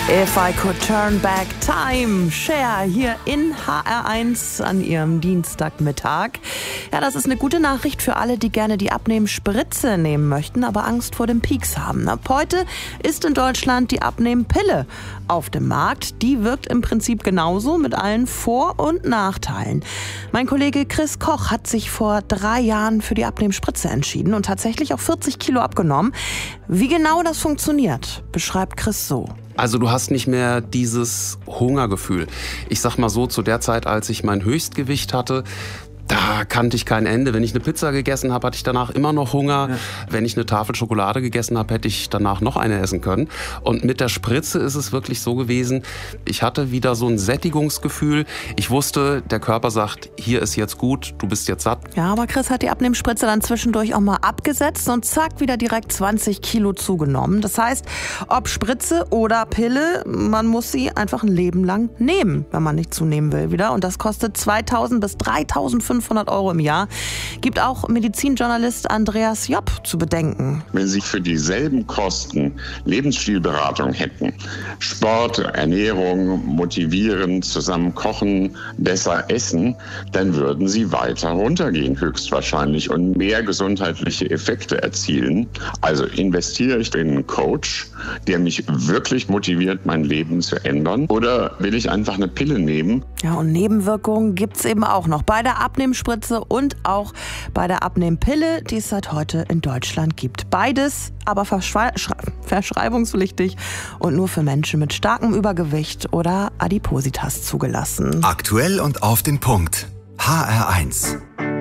If I Could Turn Back Time, Cher hier in HR1 an ihrem Dienstagmittag. Ja, das ist eine gute Nachricht für alle, die gerne die Abnehmspritze nehmen möchten, aber Angst vor dem Pieks haben. Ab heute ist in Deutschland die Abnehmpille auf dem Markt. Die wirkt im Prinzip genauso mit allen Vor- und Nachteilen. Mein Kollege Chris Koch hat sich vor 3 Jahren für die Abnehmspritze entschieden und tatsächlich auch 40 Kilo abgenommen. Wie genau das funktioniert, beschreibt Chris so. Also du hast nicht mehr dieses Hungergefühl. Ich sag mal so, zu der Zeit, als ich mein Höchstgewicht hatte, da kannte ich kein Ende. Wenn ich eine Pizza gegessen habe, hatte ich danach immer noch Hunger. Ja. Wenn ich eine Tafel Schokolade gegessen habe, hätte ich danach noch eine essen können. Und mit der Spritze ist es wirklich so gewesen, ich hatte wieder so ein Sättigungsgefühl. Ich wusste, der Körper sagt, hier ist jetzt gut, du bist jetzt satt. Ja, aber Chris hat die Abnehmspritze dann zwischendurch auch mal abgesetzt und zack, wieder direkt 20 Kilo zugenommen. Das heißt, ob Spritze oder Pille, man muss sie einfach ein Leben lang nehmen, wenn man nicht zunehmen will wieder. Und das kostet 2.000 bis 3.500 € im Jahr. Gibt auch Medizinjournalist Andreas Jopp zu bedenken. Wenn Sie für dieselben Kosten Lebensstilberatung hätten, Sport, Ernährung, motivieren, zusammen kochen, besser essen, dann würden Sie weiter runtergehen höchstwahrscheinlich und mehr gesundheitliche Effekte erzielen. Also investiere ich in einen Coach, der mich wirklich motiviert, mein Leben zu ändern, oder will ich einfach eine Pille nehmen? Ja, und Nebenwirkungen gibt's eben auch noch bei der Abnehmspritze und auch bei der Abnehmpille, die es seit heute in Deutschland gibt. Beides aber verschreibungspflichtig und nur für Menschen mit starkem Übergewicht oder Adipositas zugelassen. Aktuell und auf den Punkt. HR1.